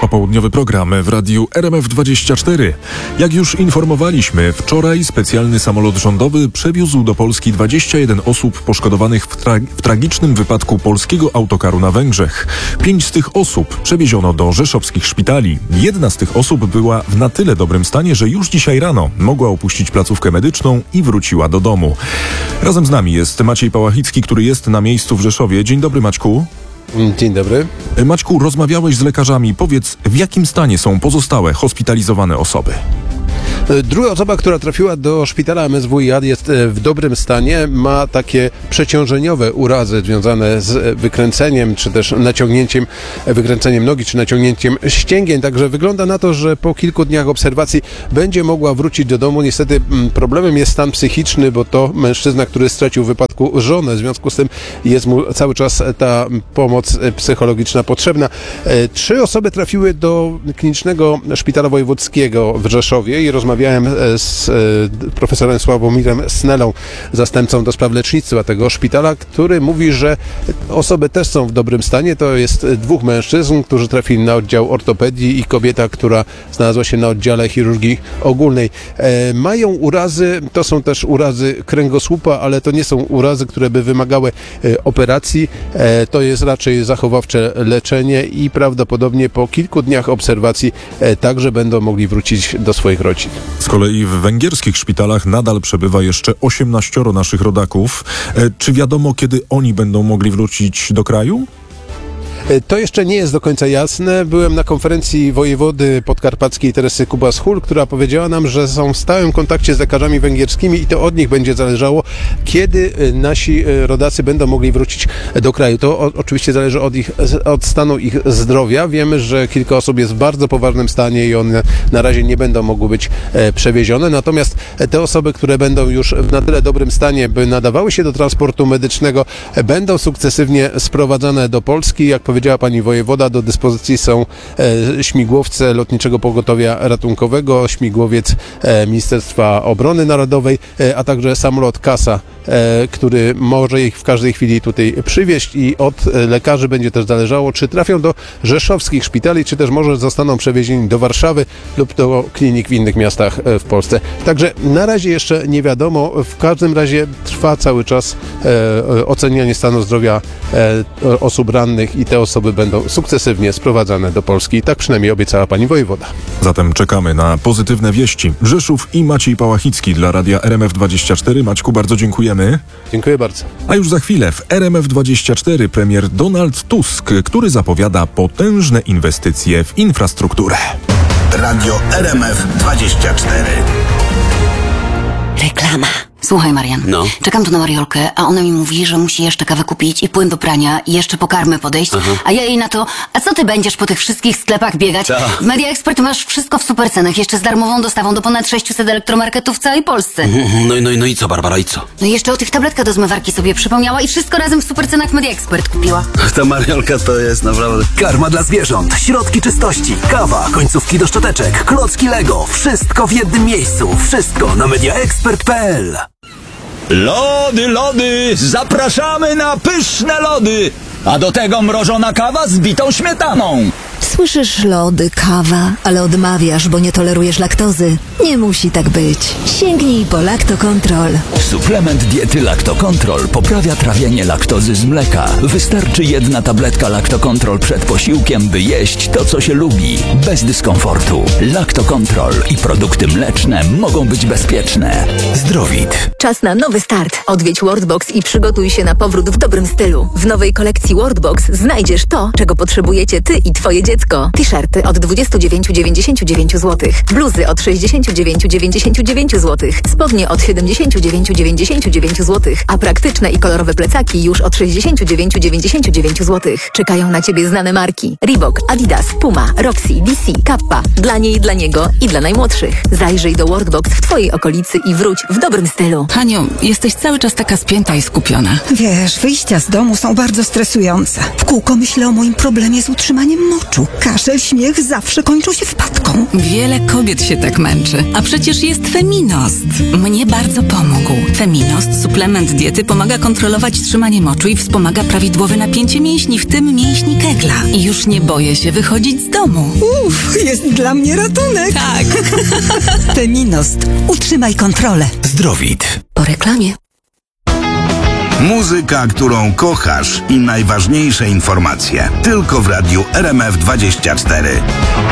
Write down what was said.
Popołudniowy program w radiu RMF24. Jak już informowaliśmy, wczoraj specjalny samolot rządowy przewiózł do Polski 21 osób poszkodowanych w tragicznym wypadku polskiego autokaru na Węgrzech. 5 z tych osób przewieziono do rzeszowskich szpitali. Jedna z tych osób była w na tyle dobrym stanie, że już dzisiaj rano mogła opuścić placówkę medyczną i wróciła do domu. Razem z nami jest Maciej Pałachicki, który jest na miejscu w Rzeszowie. Dzień dobry, Maćku. Dzień dobry. Maćku, rozmawiałeś z lekarzami. Powiedz, w jakim stanie są pozostałe hospitalizowane osoby? Druga osoba, która trafiła do szpitala MSWiA, jest w dobrym stanie, ma takie przeciążeniowe urazy związane z wykręceniem, czy też wykręceniem nogi, czy naciągnięciem ścięgien, także wygląda na to, że po kilku dniach obserwacji będzie mogła wrócić do domu. Niestety problemem jest stan psychiczny, bo to mężczyzna, który stracił w wypadku żonę, w związku z tym jest mu cały czas ta pomoc psychologiczna potrzebna. 3 osoby trafiły do Klinicznego Szpitala Wojewódzkiego w Rzeszowie i rozmawiałem z profesorem Sławomirem Snelą, zastępcą do spraw lecznictwa tego szpitala, który mówi, że osoby też są w dobrym stanie. To jest 2 mężczyzn, którzy trafili na oddział ortopedii i kobieta, która znalazła się na oddziale chirurgii ogólnej. Mają urazy, to są też urazy kręgosłupa, ale to nie są urazy, które by wymagały operacji. To jest raczej zachowawcze leczenie i prawdopodobnie po kilku dniach obserwacji także będą mogli wrócić do swoich rodzin. Z kolei w węgierskich szpitalach nadal przebywa jeszcze 18 naszych rodaków. Czy wiadomo, kiedy oni będą mogli wrócić do kraju? To jeszcze nie jest do końca jasne. Byłem na konferencji wojewody podkarpackiej Teresy Kubas-Hul, która powiedziała nam, że są w stałym kontakcie z lekarzami węgierskimi i to od nich będzie zależało, kiedy nasi rodacy będą mogli wrócić do kraju. To oczywiście zależy od stanu ich zdrowia. Wiemy, że kilka osób jest w bardzo poważnym stanie i one na razie nie będą mogły być przewiezione. Natomiast te osoby, które będą już w na tyle dobrym stanie, by nadawały się do transportu medycznego, będą sukcesywnie sprowadzane do Polski. Jak powiedziała pani wojewoda, do dyspozycji są śmigłowce Lotniczego Pogotowia Ratunkowego, śmigłowiec Ministerstwa Obrony Narodowej, a także samolot CASA, który może ich w każdej chwili tutaj przywieźć i od lekarzy będzie też zależało, czy trafią do rzeszowskich szpitali, czy też może zostaną przewiezieni do Warszawy lub do klinik w innych miastach w Polsce. Także na razie jeszcze nie wiadomo, w każdym razie trwa cały czas ocenianie stanu zdrowia osób rannych i te osoby będą sukcesywnie sprowadzane do Polski. Tak przynajmniej obiecała pani wojewoda. Zatem czekamy na pozytywne wieści. Rzeszów i Maciej Pałachicki dla radia RMF24. Maćku, bardzo dziękujemy. Dziękuję bardzo. A już za chwilę w RMF24 premier Donald Tusk, który zapowiada potężne inwestycje w infrastrukturę. Radio RMF24. Reklama. Słuchaj, Marian, czekam tu na Mariolkę, a ona mi mówi, że musi jeszcze kawę kupić i płyn do prania i jeszcze po karmę podejść, a ja jej na to, a co ty będziesz po tych wszystkich sklepach biegać? W Media Expert masz wszystko w super cenach, jeszcze z darmową dostawą do ponad 600 elektromarketów w całej Polsce. No i co, Barbara, i co? No i jeszcze o tych tabletkach do zmywarki sobie przypomniała i wszystko razem w super cenach w Media Expert kupiła. Ta Mariolka to jest naprawdę... Karma dla zwierząt, środki czystości, kawa, końcówki do szczoteczek, klocki Lego. Wszystko w jednym miejscu. Wszystko na mediaexpert.pl. Lody, zapraszamy na pyszne lody, a do tego mrożona kawa z bitą śmietaną. Słyszysz, lody, kawa, ale odmawiasz, bo nie tolerujesz laktozy. Nie musi tak być. Sięgnij po Lactocontrol. Suplement diety Lactocontrol poprawia trawienie laktozy z mleka. Wystarczy 1 tabletka Lactocontrol przed posiłkiem, by jeść to, co się lubi, bez dyskomfortu. Lactocontrol i produkty mleczne mogą być bezpieczne. Zdrowit. Czas na nowy start. Odwiedź Worldbox i przygotuj się na powrót w dobrym stylu. W nowej kolekcji Worldbox znajdziesz to, czego potrzebujecie ty i twoje dziecko. T-shirty od 29,99 zł. Bluzy od 69,99 zł. Spodnie od 79,99 zł. A praktyczne i kolorowe plecaki już od 69,99 zł. Czekają na ciebie znane marki: Reebok, Adidas, Puma, Roxy, DC, Kappa. Dla niej, dla niego i dla najmłodszych. Zajrzyj do Worldbox w twojej okolicy i wróć w dobrym stylu. Haniu, jesteś cały czas taka spięta i skupiona. Wiesz, wyjścia z domu są bardzo stresujące. W kółko myślę o moim problemie z utrzymaniem moczu. Kaszel, śmiech zawsze kończą się wpadką. Wiele kobiet się tak męczy, a przecież jest Feminost. Mnie bardzo pomógł. Feminost, suplement diety, pomaga kontrolować trzymanie moczu i wspomaga prawidłowe napięcie mięśni, w tym mięśni Kegla. I już nie boję się wychodzić z domu. Jest dla mnie ratunek. Tak. Feminost. Utrzymaj kontrolę. Zdrowit. Po reklamie. Muzyka, którą kochasz i najważniejsze informacje. Tylko w radiu RMF 24.